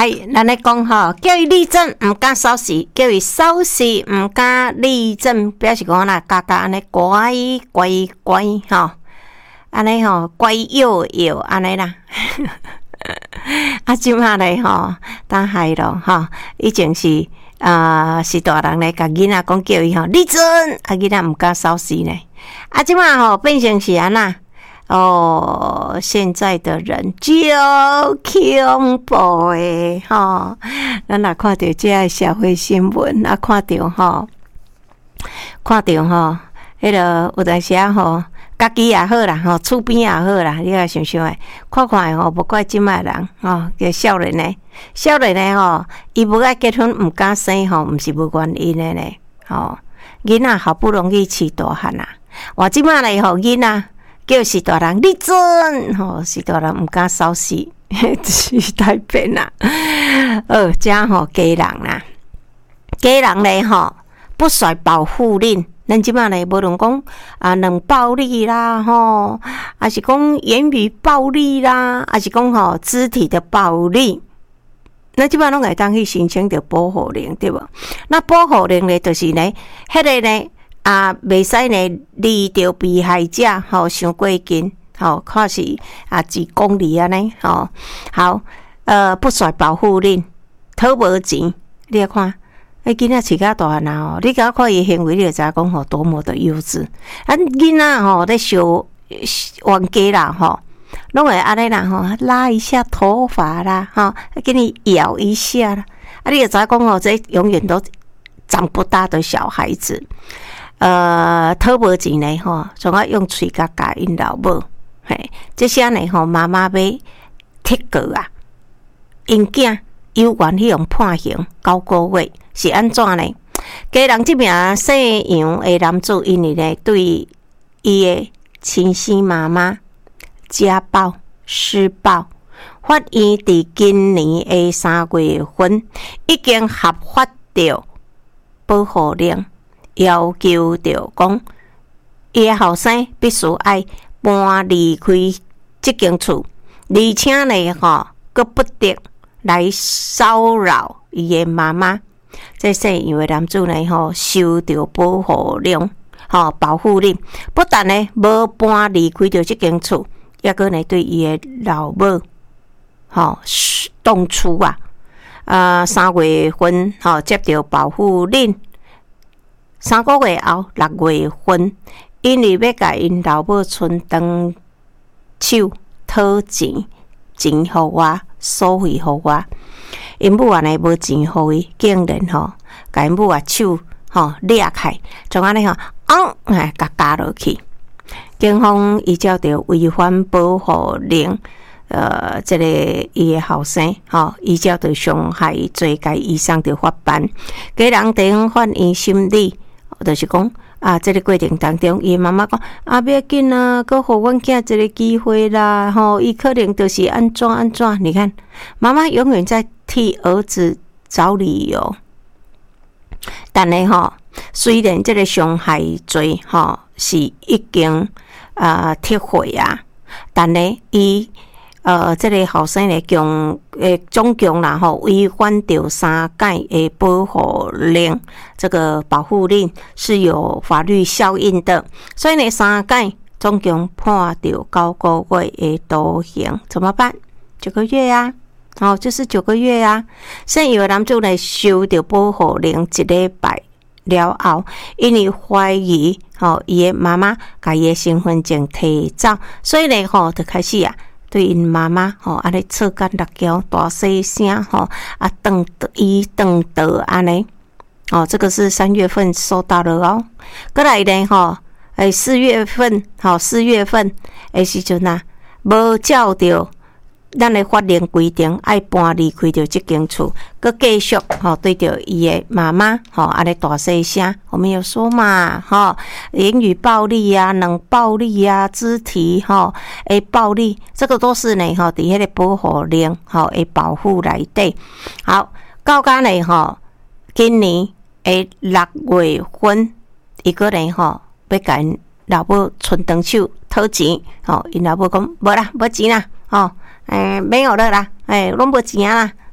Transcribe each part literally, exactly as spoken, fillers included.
哎，咱咧讲吼，叫伊立正，毋敢扫视；叫伊扫视，毋敢立正，表示讲啦，家家安尼乖乖乖吼，安尼吼乖幼幼安尼啦。啊，即马咧吼，当害咯吼，以前是啊、呃、是大人咧，甲囡仔讲叫伊吼立正，啊囡仔毋敢扫视呢。啊，即马吼变成是安那？哦，现在的人就恐怖诶吼！咱若看到这个社会新闻，啊，看到吼，看到吼，迄个有阵时啊吼，家己也好啦，吼，厝边也好啦，你也想想诶，看看吼，无怪即卖人吼，个少年诶，少年诶吼，伊无爱结婚，毋敢生吼，毋是无原因诶呢，吼，囡仔好不容易饲大汉啊，话即卖咧吼，囡仔。叫是大人立正，吼是大人毋敢扫视，时代变啦。呃，这吼家人啦，家人咧吼不甩保护令，咱即摆咧无论讲啊冷暴力啦，吼，还是讲言语暴力啦，还是讲吼肢体的暴力，咱即摆拢会当去申请着保护令，对无？那保护令咧，就是咧，迄个咧。啊，袂使呢，离着被害者吼伤过近，吼，看是啊几公里安尼，吼，好，呃，不甩保护令，讨无钱，你来看，迄囡仔饲甲大汉啊，吼，你甲看伊行为，你就知讲吼多么的幼稚。啊，囡仔吼咧小冤家啦，吼，拢会安尼啦，吼，拉一下头发啦，吼，给你咬一下啦，啊，你就知讲吼，这永远都长不大的小孩子。呃，讨无钱呢吼，总要用嘴甲教因老母，嘿，这些呢吼，妈妈要剔告啊，因囝有权去用判刑九个月，是安怎呢？家人这名姓杨的男子，因为呢对伊的亲生妈妈家暴施暴，法院伫今年的三月份已经合法着保护令。要求着讲，伊个后生必须爱搬离开即间厝，而且呢，吼，佮不得来骚扰伊个妈妈。这姓杨个男子呢，吼，受着保护令，吼，保护令，不但呢无搬离开着即间厝，抑个呢对伊个老母，吼，动粗啊！啊，三月份，吼，接到保护令。三个月后，六月份，因为要甲因老母村当手讨钱，钱互我，所费互我。因母安尼无钱互伊，竟然吼，甲因母啊手吼裂开，从安尼吼，昂哎，甲加落去。警方依照着违反保护令，呃，这个伊个后生吼，依照着伤害罪该以上着法办。家人等法院审理。就是讲啊，这个过程当中，伊妈妈讲啊，不要紧啊，佮互阮囝一个机会啦，吼，伊可能就是安怎安怎。你看，妈妈永远在替儿子找理由。但呢，吼，虽然这个伤害罪吼是已经啊撤回啊，但呢，伊。呃，这个后生咧，共诶总共啦吼，违反着三届的保护令，这个保护令是有法律效应的，所以呢，三届总共判着九个月的徒刑，怎么办？九个月呀、啊，哦，就是九个月呀、啊。现有的男主呢，收着保护令一礼拜了后，因为怀疑吼，伊的妈妈甲伊的身份证摕走，所以呢，吼，就开始啊。对因妈妈吼，安尼扯干六条大细声吼，啊，瞪得伊瞪得安尼，哦，这个是三月份收到了哦。过来呢吼，诶，四月份吼，四月份诶时阵啊，无照着咱的法令规定，爱搬离开着即间厝，佮继续吼对着伊的妈妈吼，安尼大细声，我们有说嘛吼，言语暴力啊、冷暴力啊、肢体吼诶暴力，这个都是呢吼，伫迄个保护令吼诶保护内底。好，到甲呢吼，今年诶六月份，伊个呢吼要甲因老母存长手讨钱，吼，因老母讲无啦，无钱啦，吼。诶，没有了啦，诶，拢无钱啦，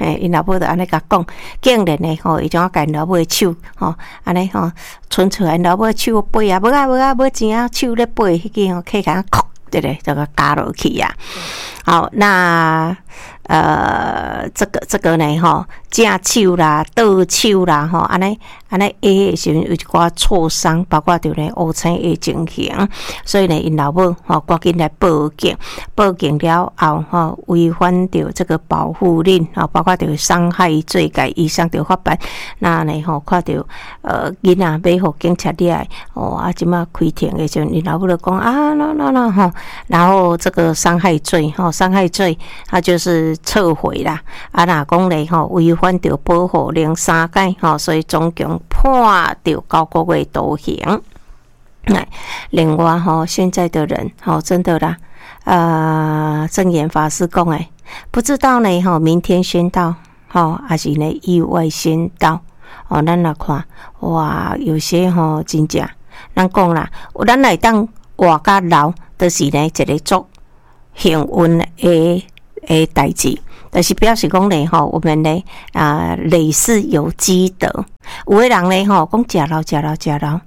嘿，因老母就安尼甲讲，竟然呢吼，伊种啊甲因老母的手吼，安尼吼，伸出来因老母的手背啊，无啊无啊无钱啊，手咧背迄个吼，客甲哭，对咧，这个加落去呀。好，那呃，这个这个呢吼，正手啦、倒手啦吼，安尼安尼下的时阵有一寡挫伤，包括着呢乌青的情形，所以呢，因老母吼赶紧来报警，报警了后吼，违反着这个保护令吼，包括着伤害罪，甲以上着法办。那呢吼，看到呃囡仔要互警察抓哦，啊，即马开庭的时阵，因老母就讲啊，那那那吼，然后这个伤害罪吼，伤害罪它就是撤回啦，啊，若讲咧吼，违反着保护令三改吼，所以总共判着九个月徒刑。哎，另外吼，现在的人吼，真的啦，呃，正言法师讲诶，不知道呢吼，明天先到吼，还是呢意外先到哦，咱来看，哇，有些吼真正，咱讲啦，咱来当活甲老，就是呢一个足幸运的诶代志。但是表示讲咧吼，我们咧啊累世有积德。有诶人咧吼，讲食老食老食老，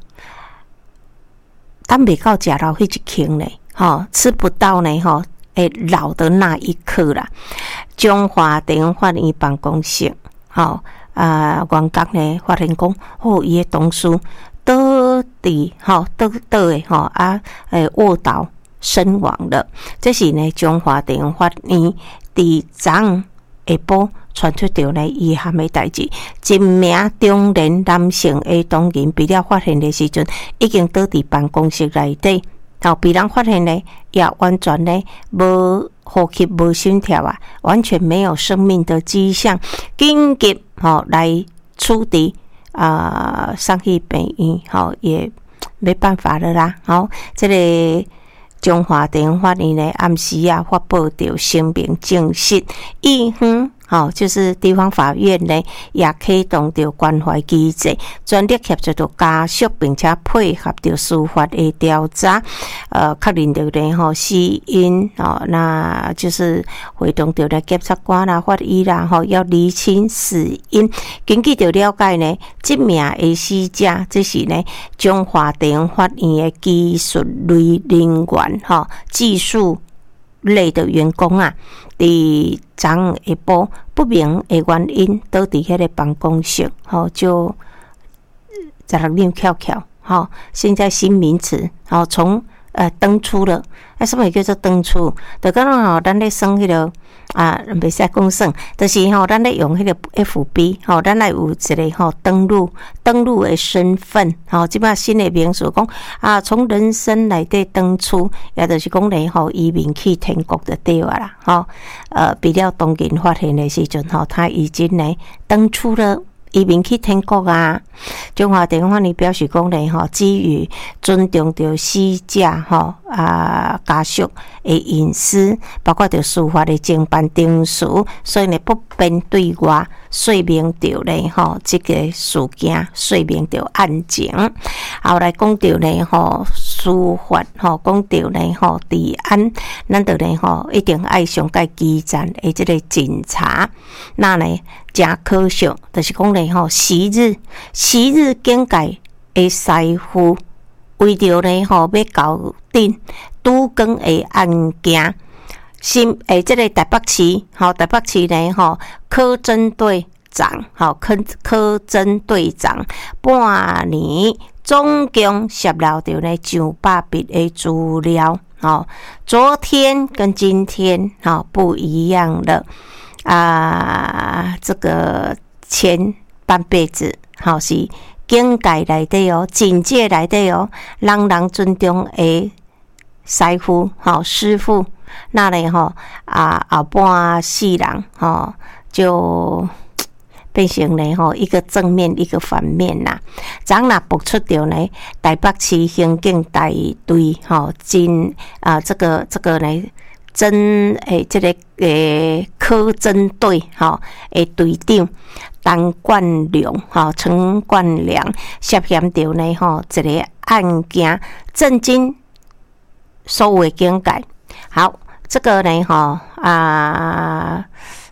等未到食老迄一刻咧，吼吃不到呢吼，诶老的那一刻啦。中华地方法院办公室，吼啊员工咧发现讲，哦伊诶同事倒伫吼倒倒诶吼啊诶卧倒身亡了。这是呢中华地方法院。伫昨下晡传出着呢遗憾的代志，一名中年男性的当人被了发现的时阵，已经倒伫办公室内底，后被人发现呢，也完全呢无呼吸、无心跳啊，完全没有生命的迹象，紧急吼来处理啊，送去病院，吼也没办法了啦，好，这个。中华地方法院呢，暗时啊发布着声明证实，意方吼、哦，就是地方法院呢也启动着关怀机制，全力协助着家属，并且配合着司法的调查，呃，确认着呢吼死因哦，那就是会动着呢检察官啦、法医啦吼，要厘清死因。根据着了解呢，这名的死者，这是呢中华地方法院的技术类人员吼，技术类的员工啊。伫昨下晡不明的原因倒伫迄个办公室，吼就十六点翘翘，吼现在新名词，吼从呃登出了，啊什么叫做登出？就讲吼咱咧算迄个啊，袂使讲算，就是吼咱咧用迄个 F B， 吼咱来有一个吼登录登录的身份，吼即摆新的名词讲啊，从人生内底登出，也就是讲咧吼移民去天国就对啊啦，吼呃，比了当今发现的时阵吼，他已经呢登出了。移民去天国啊！中华地方法院表示讲咧吼，基于尊重着死者吼啊家属的隐私，包括着司法的侦办程序，所以呢不便对外说明着咧吼这个事件，说明着案情。后来讲着咧吼司法吼讲着咧吼治安，咱着咧吼一定爱上界基层的这个警察，那呢真可惜，就是讲咧。吼，昔日昔日警界的师傅，为着呢吼要搞定拄更的案件，新诶，这个台北市吼，台北市呢吼柯侦队长，吼柯柯侦队长半年总共摄录到呢上百笔的资料，吼，昨天跟今天吼不一样了啊，这个前。半辈子，吼是境界内底哦，警戒内底哦，人人尊重的师傅，吼师傅，那咧吼啊后半世人吼就变成咧吼一个正面一个反面啦。昨若爆出着呢台北市刑警大队吼真啊这个这个呢。侦诶，这个诶科侦队吼诶队长陈冠良吼陈冠良涉嫌着呢吼一个案件震惊所有的警界。好，这个呢吼啊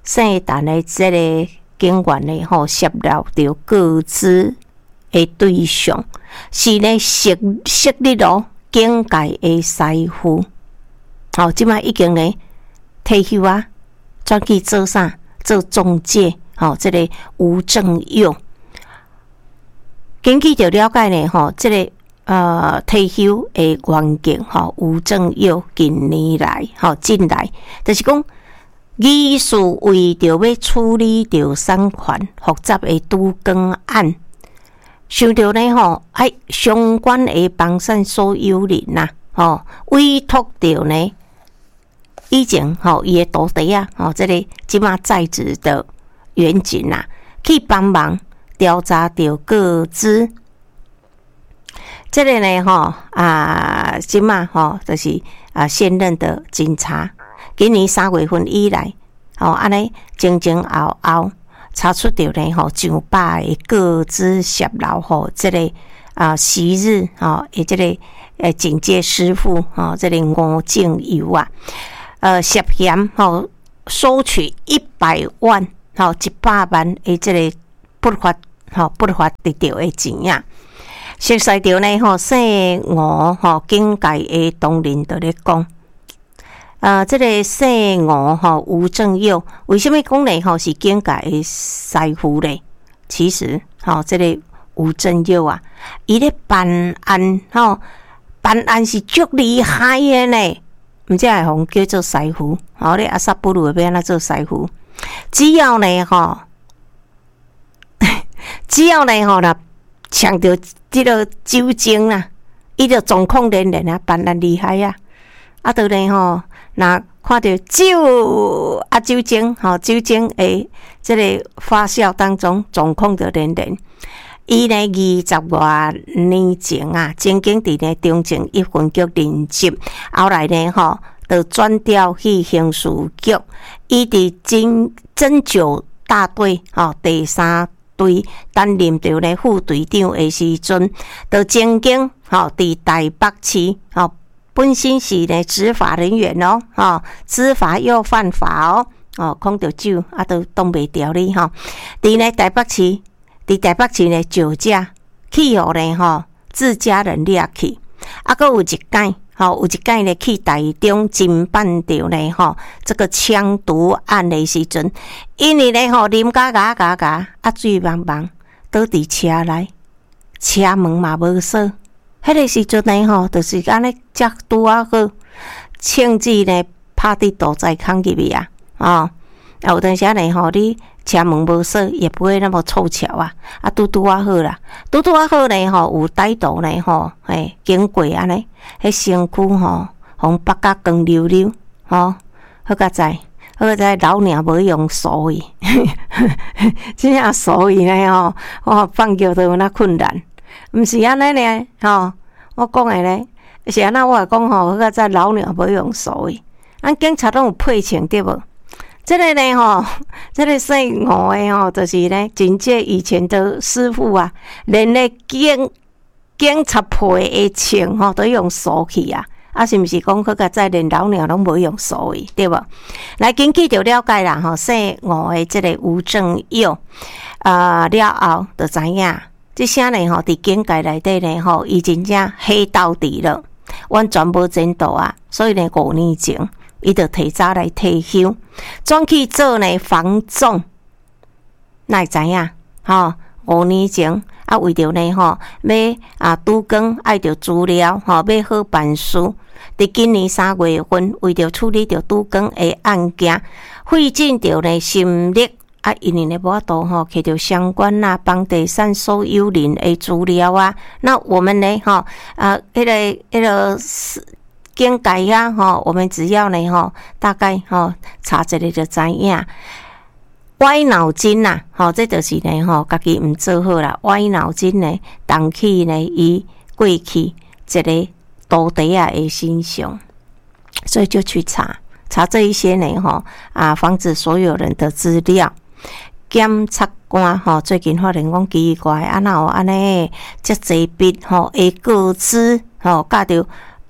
生蛋的这个经验呢，吼，涉入到各自的对象，是呢昔昔日咯境界的师傅。好，即摆已经呢退休啊，转去做啥？做中介。好，这个吴正佑，根据就了解呢，吼，这个呃退休的环境，吼，吴正佑近年来，吼，近来，就是讲，疑似为着要处理着三款复杂的赌光案，想着呢，吼，哎，相关的帮善所有人呐，吼，委托着呢。以前吼，伊诶徒弟啊，吼，这个即马在职的员警啊，去帮忙调查到个资。这个呢，吼啊，即马吼，就是啊现任的警察，今年三月份以来，吼安尼前前后后查出到呢，吼上百个个资涉漏，吼这个啊昔日吼，诶这个诶警戒师傅，吼这个吴正佑啊。呃，涉嫌吼收取一百万吼一百万的这个不法吼不法得到的钱呀。熟悉到呢吼，姓吴吼境界的同仁就咧讲，呃，这个姓吴吼吴正佑，为什么讲呢？吼是境界的师傅咧？其实吼，这个吴正佑啊，伊咧办案吼，办案是足厉害的呢。毋只会互叫做师傅，吼咧阿萨布鲁要安怎做师傅？只要呢吼，只要呢吼啦，抢着即个酒精啦，伊就状况连连啊，办案厉害啊！啊，倒呢吼，若看到酒啊酒精，吼酒精诶，即个发酵当中状况就连连。伊呢二十多年前啊，曾经伫呢中正一分局任职，后来呢吼，就转调去刑事局。伊伫侦侦九大队吼第三队担任着呢副队长的时阵，就曾经吼伫台北市吼，本身是呢执法人员哦，吼执法又犯法哦，哦讲着酒啊都挡袂牢你吼，伫呢台北市。伫台北市呢酒驾，去互呢吼自家人掠去，啊，阁有一间吼，有一间呢去台中侦办着呢吼这个枪毒案的时阵，因为呢吼啉甲嘎嘎嘎，啊醉茫茫倒伫车内，车门嘛无锁，迄个时阵呢吼，就是安尼才拄啊好，枪支呢拍伫屠宰坑入去啊，哦，有当时呢吼你。车门无锁，也不会那么凑巧啊！啊，拄拄啊好啦，拄拄啊好呢吼，有歹徒呢吼，嘿，经过安尼，迄身躯吼，红白甲光溜溜，吼，好佳哉，好佳哉，老娘无用手语，真正手语呢吼，我放叫都有那困难，毋是安尼呢吼，我讲诶呢，是安那我也讲吼，好佳哉，老娘无用手语，咱警察拢有配枪对无？这个呢吼，这个姓吴的吼，就是呢，真正以前的师傅啊，连咧警警察配的枪吼，都用锁起啊，啊，是毋是讲迄个再连老鸟拢无用锁的，对无？来，根据就了解啦吼，姓吴的这个吴正佑，啊、呃、了后就知影，这些呢吼，伫警界内底呢吼，伊真正黑到底了，完全无前途啊，所以呢，五年前。伊就提早来退休，转去做呢房仲，哪会知影？吼，五年前啊，为着呢吼，要啊拄光爱着资料，吼，要好办事。伫今年三月份，为着处理着拄光的案件，费尽着呢心力啊，因为呢无法度吼，摕着相关啦，帮第三所有人的资料啊。那我们呢，吼啊，迄、那个迄、那个是。警戒啊，吼，我们只要呢，吼，大概吼查一下就知影。歪脑筋呐，吼，这就是呢，吼，家己毋做好啦。歪脑筋呢，动起呢，伊过去一个徒弟啊的身上，所以就去查查这一些呢，吼啊，防止所有人的资料。检察官吼，最近发现讲奇怪，啊哪有安尼遮济笔吼，会个资吼，甲着。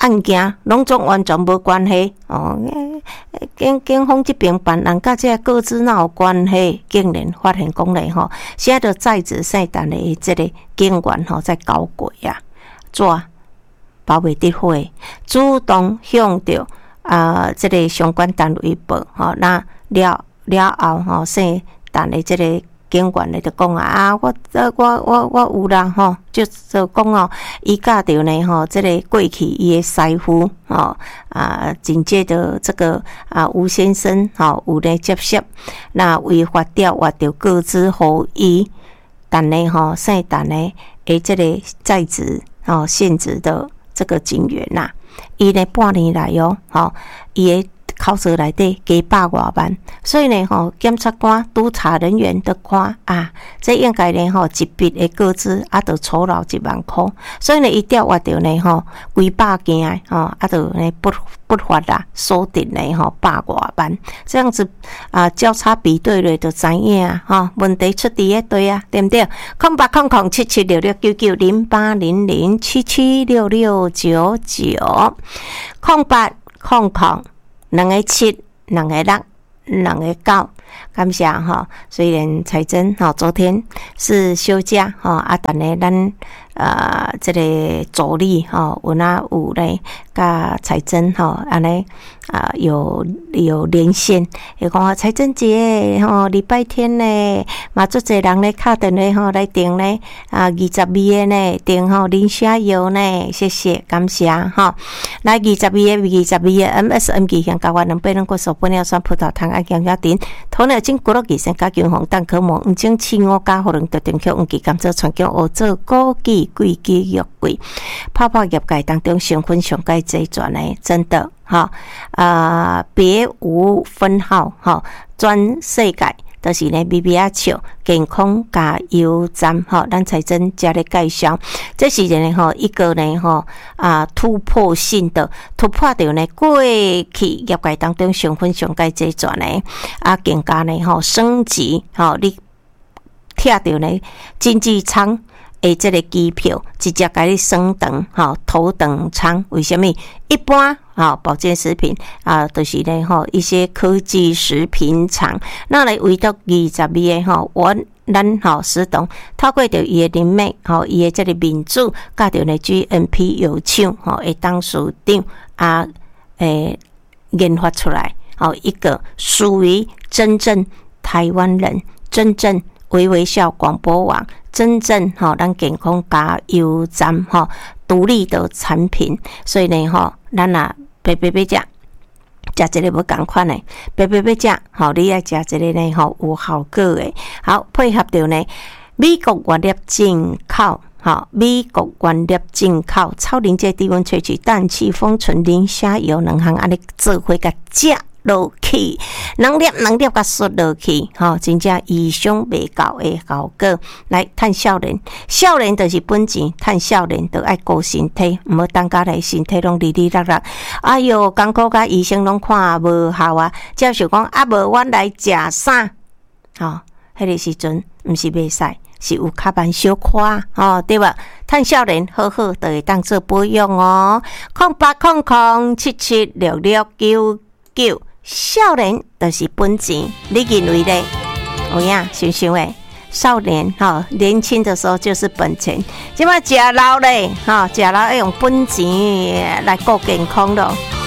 案件拢总完全无关系哦。警警方这边办案，甲这个资哪有关系？竟然发现讲咧吼，现在的在职圣诞的这个警员吼在搞鬼啊，抓保卫伫会主动向着啊、呃、这个相关单位报吼，那了了后吼，圣诞的这个。警员咧就讲啊，啊，我我我我有啦吼，就就讲哦，伊教着呢吼，这个过去伊的师傅吼啊，真借着这个啊吴先生吼有咧接触，那违法调挖着各自互伊，但呢吼，圣诞呢诶，这个在职吼现职的这个警员呐、啊，伊呢半年来哟，吼伊诶。考试内底加百外万，所以呢，吼检察官、督察人员都看啊，这应该呢，吼一笔的个资啊，就酬劳一万块，所以呢，伊调挖到呢，吼几百件，吼啊，就呢不不法啦，锁定呢，吼百外万，这样子啊，交叉比对了就知影啊，吼问题出伫诶对啊，对不对？空八空空七七六六九九零八零零七七六六九九，空八空空。两个七，两个六，两个九，感谢哈。虽然彩珍哈昨天是休假哈，啊，但呢咱呃这个助理哈有那有咧，甲彩珍哈安尼啊有有连线，伊讲啊彩珍姐吼礼拜天呢，嘛足侪人咧敲电话吼来订咧啊二十二个呢订吼林虾油呢，谢谢感谢哈。来二十二个二十二个 M S M 机向甲我两百两个手半粒酸葡萄糖啊咸鸭丁，鸵鸟精骨肉鸡生加姜黄蛋壳膜五种青乌加可能特定曲五记甘蔗传姜欧做枸杞贵鸡肉桂，泡泡业界当中成分上介济全的，真的哈啊别无分号哈，全世界。就是呢 ，B B 啊笑健康加油站吼，咱才真加咧介绍，这是呢吼一个呢吼啊突破性的突破掉呢过去业界当中成分上介济全呢啊更加呢吼升级吼，你听到呢经济舱。诶，这个机票直接给你升等，吼头等舱。为什么？一般啊，保健食品啊，就是呢吼一些科技食品厂，那来唯独二十二个吼，我咱吼石董透过着伊的人脉，吼伊的这个民主，甲着呢 G M P 药厂，吼会当署长啊，诶研发出来，吼一个属于真正台湾人，真正微微笑广播网。真正吼，咱健康加油站吼，独立的产品，所以呢吼，咱啊白白白食，食这个无共款的，白白白食，吼，你爱食这个呢吼有效果的，好配合着呢美国原料进口，吼美国原料进口超临界低温萃取氮气封存磷虾油两项安尼做伙甲食。落去，能量能量甲缩落去，吼，真正意想未到的效果。来趁少年，少年就是本钱，趁少年就爱顾身体，毋好当家来身体拢哩哩啦啦。哎哟，艰苦甲医生拢看无效啊！照想讲啊，无阮来食啥？吼，迄个时阵毋是袂使，是有较慢小夸，吼，对吧？趁少年好好就会当做保养哦。空八空空七七六六九九。少年就是本钱，你认为呢？有影想想诶，少年哈，年轻的时候就是本钱，即摆食老咧，哈，食老要用本钱来顾健康咯。